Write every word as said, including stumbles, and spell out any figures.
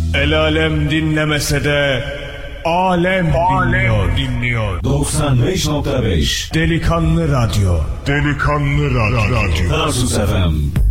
El alem dinlemese de alem, alem dinliyor. dinliyor. doksan beş nokta beş Delikanlı Radyo. Delikanlı Radyo. Tarsus F M.